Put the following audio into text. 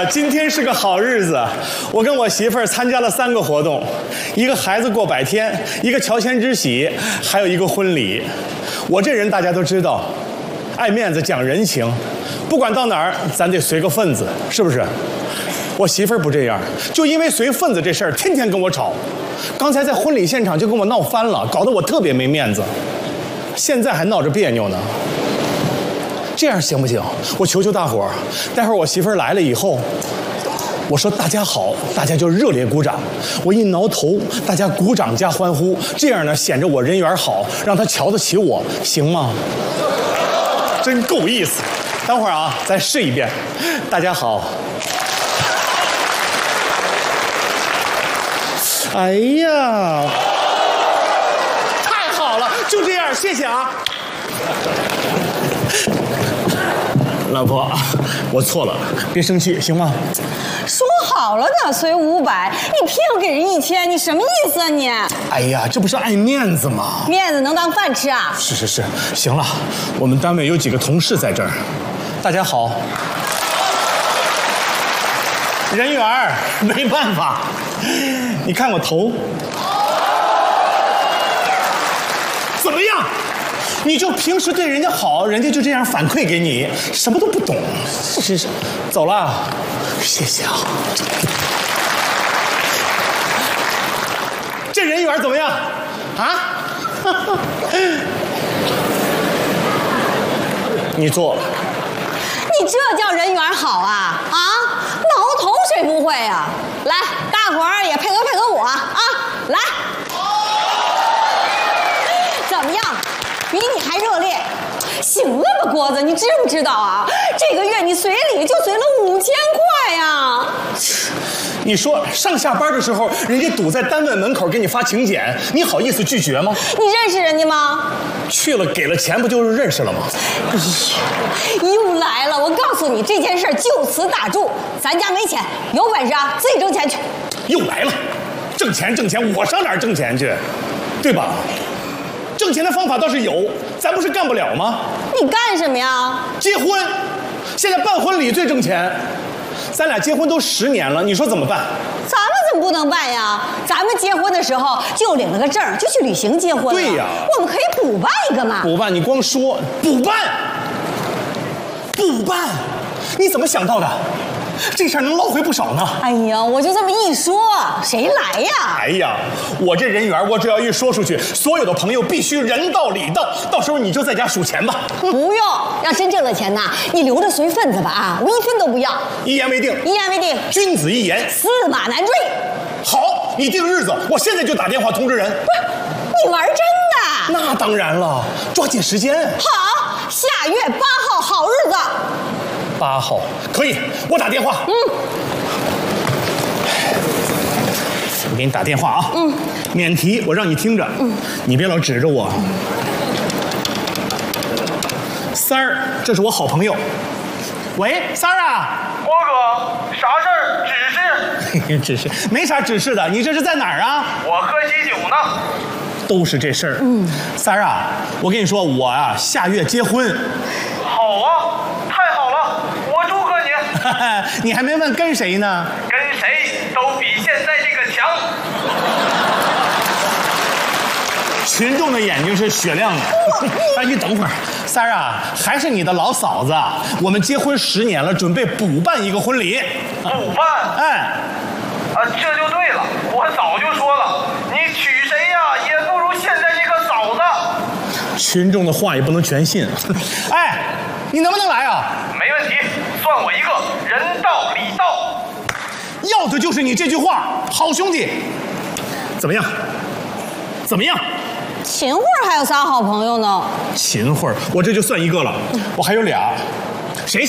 今天是个好日子，我跟我媳妇儿参加了3个活动，一个孩子过100天，一个乔迁之喜，还有一个婚礼。我这人大家都知道，爱面子讲人情，不管到哪儿咱得随个份子，是不是？我媳妇儿不这样，就因为随份子这事儿，天天跟我吵。刚才在婚礼现场就跟我闹翻了，搞得我特别没面子。现在还闹着别扭呢。这样行不行？我求求大伙儿，待会儿我媳妇儿来了以后，我说大家好，大家就热烈鼓掌。我一挠头，大家鼓掌加欢呼，这样呢显着我人缘好，让他瞧得起我，行吗？真够意思。等会儿啊，再试一遍。大家好。哎呀，太好了，就这样，谢谢啊。老婆，我错了，别生气，行吗？ 说好了的，随500，你偏要给人1000，你什么意思啊你？ 哎呀，这不是爱面子吗？ 面子能当饭吃啊？ 是，行了，我们单位有几个同事在这儿，大家好。人缘儿没办法，你看我头，怎么样？你就平时对人家好，人家就这样反馈给你，什么都不懂。是，走了，谢谢啊。这人缘怎么样？啊？你坐。 你这叫人缘好啊？啊，挠头谁不会啊？来，大伙儿也配合配合我啊！来，怎么样？比你还热烈？行了吧，郭子，你知不知道啊？这个月你随礼就随了5000块呀！ 你说上下班的时候，人家堵在单位门口给你发请柬，你好意思拒绝吗？ 你认识人家吗？ 去了给了钱，不就是认识了吗？ 哎呀，又来了！我告诉你，这件事就此打住，咱家没钱，有本事啊自己挣钱去。 又来了，挣钱，我上哪儿挣钱去？对吧？挣钱的方法倒是有，咱不是干不了吗？ 你干什么呀？ 结婚，现在办婚礼最挣钱。咱俩结婚都10年了，你说怎么办？ 咱们怎么不能办呀？咱们结婚的时候就领了个证，就去旅行结婚了。 对呀， 我们可以补办一个嘛。 补办？你光说补办，你怎么想到的？这事儿能捞回不少呢。 哎呀，我就这么一说，谁来呀？ 哎呀，我这人缘，我只要一说出去，所有的朋友必须人到礼到，到时候你就在家数钱吧。 不用，要真挣了钱呐，你留着随份子吧啊，我1分都不要。 一言为定。 一言为定。 君子一言， 驷马难追。 好，你定日子，我现在就打电话通知人。 不是，你玩真的？ 那当然了，抓紧时间。 好，下月8号好日子。 8号可以，我打电话。我给你打电话啊。免提，我让你听着。你别老指着我。三儿，这是我好朋友。喂，三儿啊。 郭哥，啥事儿？ 指示没啥指示的，你这是在哪儿啊？ 我喝喜酒呢。 都是这事儿。三儿啊，我跟你说，我啊下月结婚。 好啊，太好了，我祝贺你。 你还没问跟谁呢？ 跟谁都比现在这个强。 群众的眼睛是雪亮的。哎，你等会儿，三儿啊，还是你的老嫂子，我们结婚10年了，准备补办一个婚礼。 补办？ 哎， 这就对了，我早就说了，你娶谁呀，也不如现在这个嫂子。 群众的话也不能全信。哎，你能不能来啊？ 没问题，算我一个，人到礼到。 要的就是你这句话，好兄弟。怎么样？ 秦桧还有3好朋友呢。 秦桧，我这就算一个了，我还有俩。